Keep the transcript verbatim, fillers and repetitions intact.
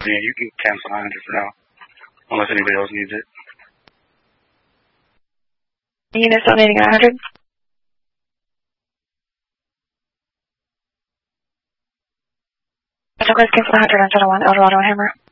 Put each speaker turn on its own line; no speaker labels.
Yeah, you can cancel one hundred for now, unless anybody else needs it.
Units donating one hundred. Southwest cancel one hundred on Channel one, Eldorado Hammer.